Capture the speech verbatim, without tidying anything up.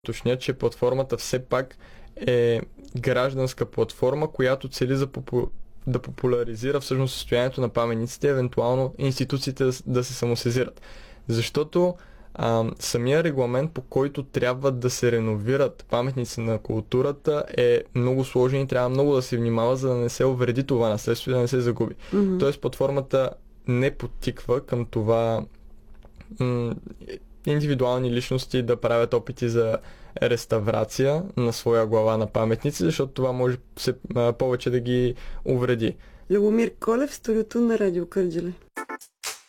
уточня, че платформата все пак е гражданска платформа, която цели за попу... да популяризира всъщност състоянието на паметниците, евентуално институциите да, да се самосезират. Защото а, самия регламент, по който трябва да се реновират паметници на културата, е много сложен и трябва много да се внимава, за да не се увреди това наследство и да не се загуби. Mm-hmm. Тоест платформата не подтиква към това м- индивидуални личности да правят опити за реставрация на своя глава на паметници, защото това може се, а, повече да ги увреди. Любомир Колев, студиото на Радио Кърджали.